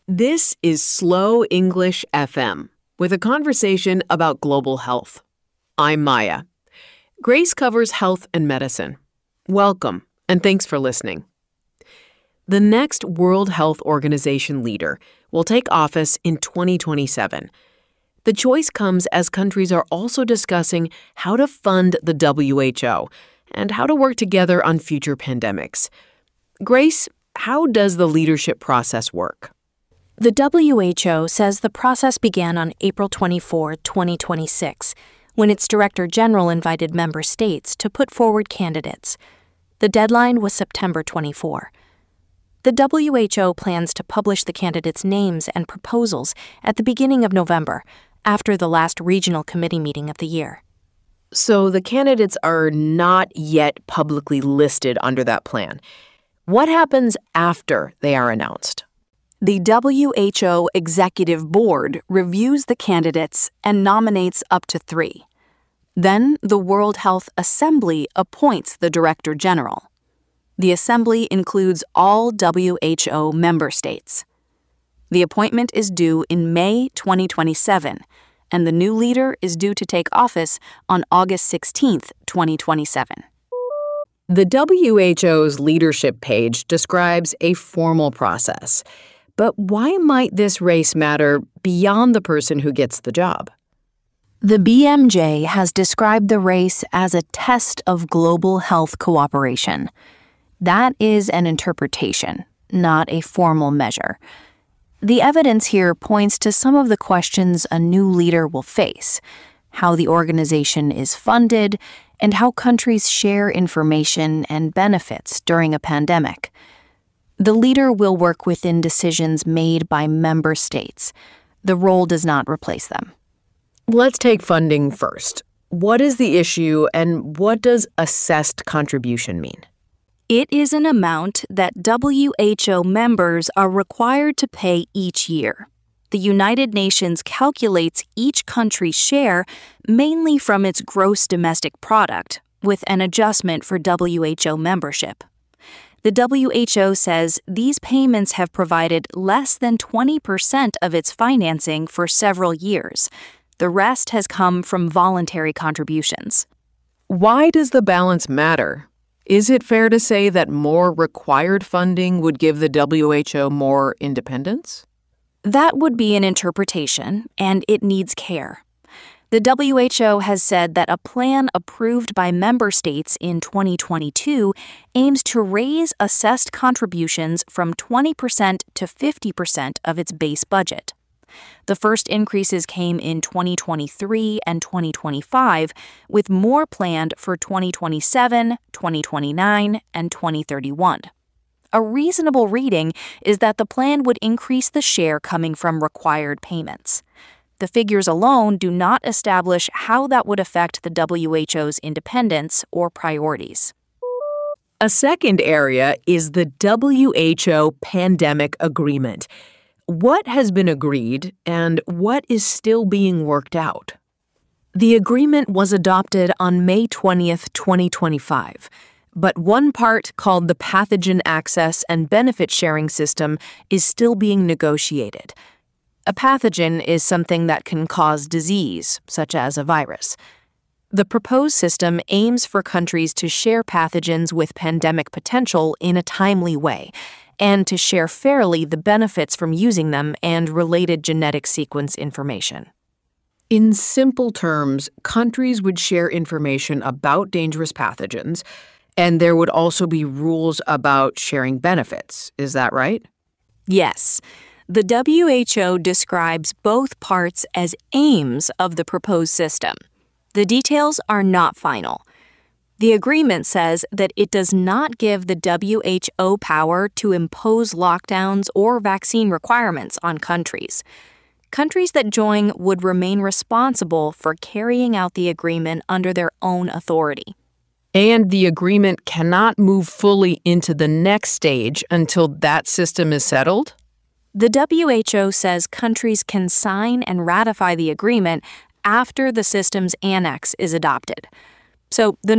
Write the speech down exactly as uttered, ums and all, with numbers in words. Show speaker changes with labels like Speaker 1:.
Speaker 1: This is Slow English F M with a conversation about global health. I'm Maya. Grace covers health and medicine. Welcome, and thanks for listening. The next World Health Organization leader will take office in twenty twenty-seven. The choice comes as countries are also discussing how to fund the W H O and how to work together on future pandemics. Grace, how does the leadership process work?
Speaker 2: The W H O says the process began on April twenty-fourth, twenty twenty-six, when its Director General invited member states to put forward candidates. The deadline was September twenty-fourth. The W H O plans to publish the candidates' names and proposals at the beginning of November, after the last regional committee meeting of the year.
Speaker 1: So the candidates are not yet publicly listed under that plan. What happens after they are announced?
Speaker 3: The W H O Executive Board reviews the candidates and nominates up to three. Then the World Health Assembly appoints the Director General. The Assembly includes all W H O member states. The appointment is due in May twenty twenty-seven, and the new leader is due to take office on August sixteenth, twenty twenty-seven.
Speaker 1: The W H O's leadership page describes a formal process. But why might this race matter beyond the person who gets the job?
Speaker 2: The B M J has described the race as a test of global health cooperation. That is an interpretation, not a formal measure. The evidence here points to some of the questions a new leader will face: how the organization is funded, and how countries share information and benefits during a pandemic. The leader will work within decisions made by member states. The role does not replace them.
Speaker 1: Let's take funding first. What is the issue, and what does assessed contribution mean?
Speaker 2: It is an amount that W H O members are required to pay each year. The United Nations calculates each country's share mainly from its gross domestic product, with an adjustment for W H O membership. The W H O says these payments have provided less than twenty percent of its financing for several years. The rest has come from voluntary contributions.
Speaker 1: Why does the balance matter? Is it fair to say that more required funding would give the W H O more independence?
Speaker 2: That would be an interpretation, and it needs care. The W H O has said that a plan approved by member states in twenty twenty-two aims to raise assessed contributions from twenty percent to fifty percent of its base budget. The first increases came in twenty twenty-three and twenty twenty-five, with more planned for twenty twenty-seven, twenty twenty-nine, and twenty thirty-one. A reasonable reading is that the plan would increase the share coming from required payments. The figures alone do not establish how that would affect the W H O's independence or priorities.
Speaker 1: A second area is the W H O Pandemic Agreement. What has been agreed, and what is still being worked out?
Speaker 2: The agreement was adopted on May twentieth, twenty twenty-five, but one part, called the Pathogen Access and Benefit Sharing System, is still being negotiated. A pathogen is something that can cause disease, such as a virus. The proposed system aims for countries to share pathogens with pandemic potential in a timely way, and to share fairly the benefits from using them and related genetic sequence information.
Speaker 1: In simple terms, countries would share information about dangerous pathogens, and there would also be rules about sharing benefits. Is that right?
Speaker 2: Yes. The W H O describes both parts as aims of the proposed system. The details are not final. The agreement says that it does not give the W H O power to impose lockdowns or vaccine requirements on countries. Countries that join would remain responsible for carrying out the agreement under their own authority.
Speaker 1: And the agreement cannot move fully into the next stage until that system is settled?
Speaker 2: The W H O says countries can sign and ratify the agreement after the system's annex is adopted. So the